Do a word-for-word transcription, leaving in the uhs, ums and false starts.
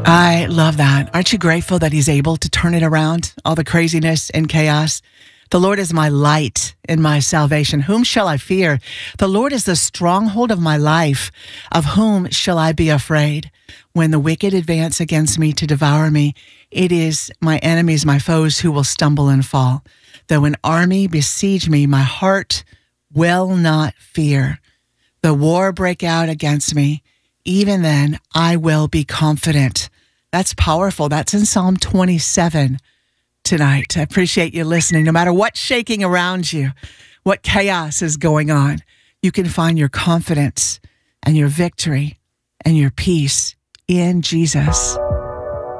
I love that. Aren't you grateful that he's able to turn it around, all the craziness and chaos? The Lord is my light and my salvation. Whom shall I fear? The Lord is the stronghold of my life. Of whom shall I be afraid? When the wicked advance against me to devour me, it is my enemies, my foes, who will stumble and fall. Though an army besiege me, my heart will not fear. The war break out against me, even then I will be confident. That's powerful. That's in Psalm twenty-seven tonight. I appreciate you listening. No matter what's shaking around you, what chaos is going on, you can find your confidence and your victory and your peace in Jesus.